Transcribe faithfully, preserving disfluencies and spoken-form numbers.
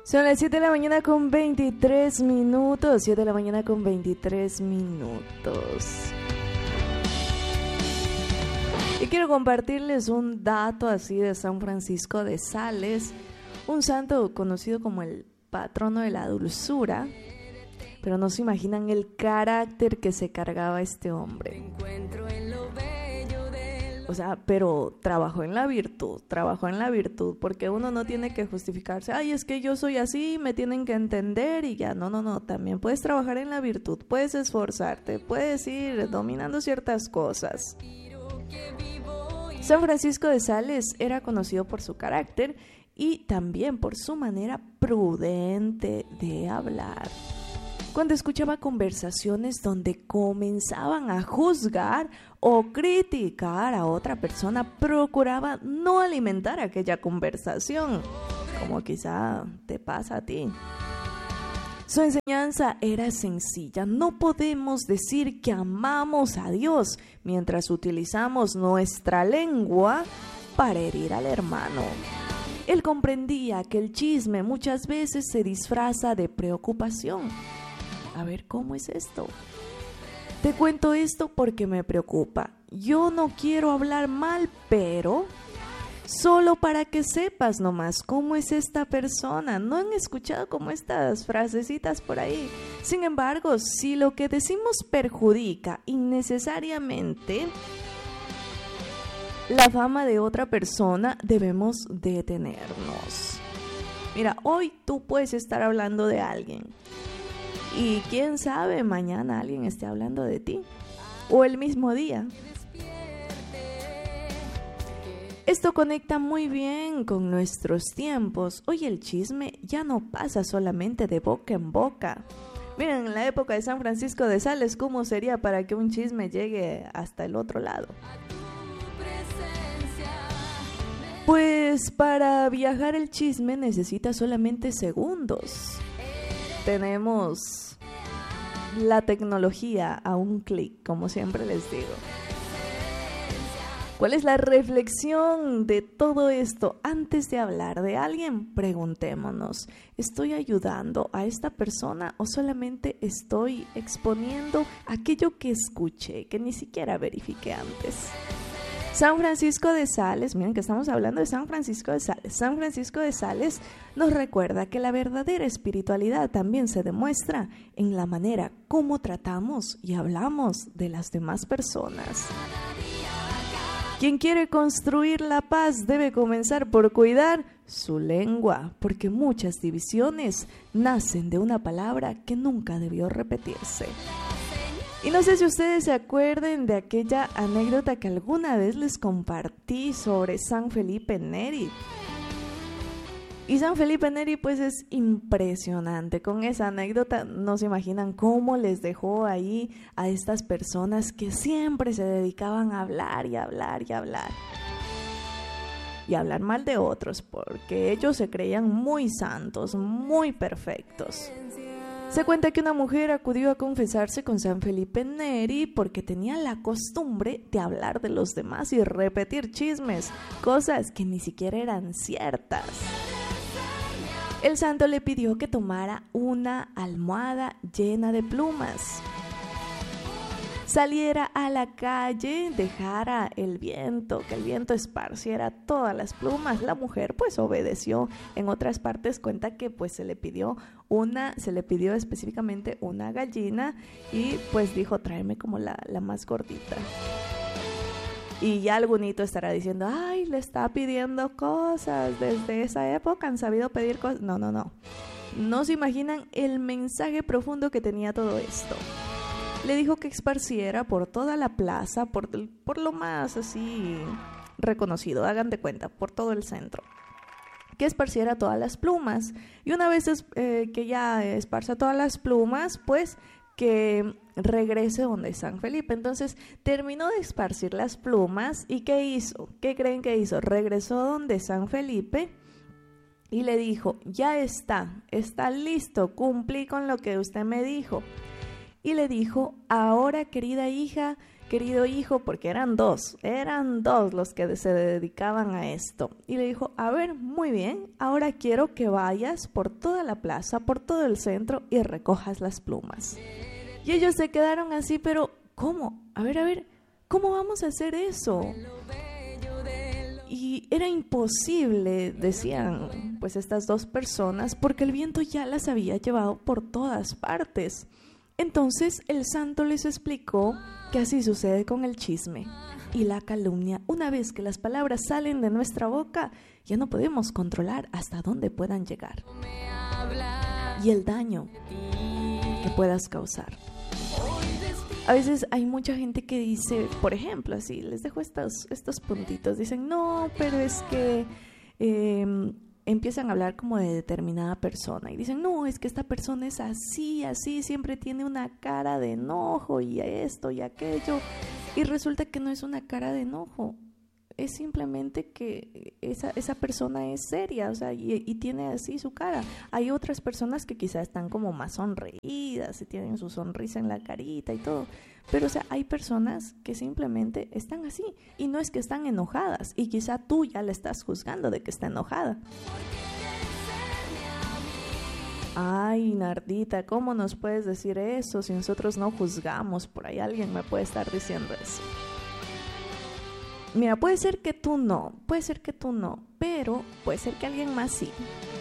Son las siete de la mañana con veintitrés minutos. siete de la mañana con veintitrés minutos. Y quiero compartirles un dato así de San Francisco de Sales, un santo conocido como el patrono de la dulzura, pero no se imaginan el carácter que se cargaba este hombre. O sea, pero trabajó en la virtud, trabajó en la virtud, porque uno no tiene que justificarse, ay, es que yo soy así, me tienen que entender y ya, no, no, no, también puedes trabajar en la virtud, puedes esforzarte, puedes ir dominando ciertas cosas. San Francisco de Sales era conocido por su carácter y también por su manera prudente de hablar. Cuando escuchaba conversaciones donde comenzaban a juzgar o criticar a otra persona, procuraba no alimentar aquella conversación, como quizá te pasa a ti. Su enseñanza era sencilla. No podemos decir que amamos a Dios mientras utilizamos nuestra lengua para herir al hermano. Él comprendía que el chisme muchas veces se disfraza de preocupación. A ver, ¿cómo es esto? Te cuento esto porque me preocupa. Yo no quiero hablar mal, pero solo para que sepas nomás cómo es esta persona. ¿No han escuchado como estas frasecitas por ahí? Sin embargo, si lo que decimos perjudica innecesariamente la fama de otra persona, debemos detenernos. Mira, hoy tú puedes estar hablando de alguien. Y quién sabe, mañana alguien esté hablando de ti. O el mismo día. Esto conecta muy bien con nuestros tiempos. Hoy el chisme ya no pasa solamente de boca en boca. Miren, en la época de San Francisco de Sales, ¿cómo sería para que un chisme llegue hasta el otro lado? Pues para viajar el chisme necesita solamente segundos. Tenemos la tecnología a un clic, como siempre les digo. ¿Cuál es la reflexión de todo esto? Antes de hablar de alguien, preguntémonos, ¿estoy ayudando a esta persona o solamente estoy exponiendo aquello que escuché, que ni siquiera verifiqué antes? San Francisco de Sales, miren que estamos hablando de San Francisco de Sales. San Francisco de Sales nos recuerda que la verdadera espiritualidad también se demuestra en la manera como tratamos y hablamos de las demás personas. Quien quiere construir la paz debe comenzar por cuidar su lengua, porque muchas divisiones nacen de una palabra que nunca debió repetirse. Y no sé si ustedes se acuerden de aquella anécdota que alguna vez les compartí sobre San Felipe Neri. Y San Felipe Neri pues es impresionante. Con esa anécdota no se imaginan cómo les dejó ahí a estas personas que siempre se dedicaban a hablar y hablar y hablar. Y hablar mal de otros, porque ellos se creían muy santos, muy perfectos. Se cuenta que una mujer acudió a confesarse con San Felipe Neri porque tenía la costumbre de hablar de los demás y repetir chismes, cosas que ni siquiera eran ciertas. El santo le pidió que tomara una almohada llena de plumas, saliera a la calle, dejara el viento, que el viento esparciera todas las plumas. La mujer pues obedeció. En otras partes cuenta que pues se le pidió una, se le pidió específicamente una gallina y pues dijo, tráeme como la, la más gordita. Y ya algunito estará diciendo, ay, le está pidiendo cosas, desde esa época han sabido pedir cosas. No, no, no. No se imaginan el mensaje profundo que tenía todo esto. Le dijo que esparciera por toda la plaza, por, por lo más así reconocido, hagan de cuenta, por todo el centro. Que esparciera todas las plumas. Y una vez es, eh, que ya esparza todas las plumas, pues que regrese donde San Felipe. Entonces terminó de esparcir las plumas y ¿qué hizo? ¿Qué creen que hizo? Regresó donde San Felipe y le dijo, ya está, está listo, cumplí con lo que usted me dijo. Y le dijo, ahora querida hija, querido hijo, porque eran dos, eran dos los que se dedicaban a esto. Y le dijo, a ver, muy bien, ahora quiero que vayas por toda la plaza, por todo el centro y recojas las plumas. Y ellos se quedaron así, pero ¿cómo? A ver, a ver, ¿cómo vamos a hacer eso? Y era imposible, decían pues estas dos personas, porque el viento ya las había llevado por todas partes. Entonces el santo les explicó que así sucede con el chisme y la calumnia. Una vez que las palabras salen de nuestra boca, ya no podemos controlar hasta dónde puedan llegar y el daño que puedas causar. A veces hay mucha gente que dice, por ejemplo, así, les dejo estos, estos puntitos, dicen, no, pero es que eh, empiezan a hablar como de determinada persona y dicen, no, es que esta persona es así, así, siempre tiene una cara de enojo y esto y aquello, y resulta que no es una cara de enojo, es simplemente que esa, esa persona es seria, o sea, y, y tiene así su cara. Hay otras personas que quizás están como más sonreídas y tienen su sonrisa en la carita y todo, pero o sea, hay personas que simplemente están así y no es que están enojadas y quizá tú ya le estás juzgando de que está enojada. Ay, Nardita, ¿cómo nos puedes decir eso si nosotros no juzgamos? Por ahí alguien me puede estar diciendo eso. Mira, puede ser que tú no, puede ser que tú no, pero puede ser que alguien más sí.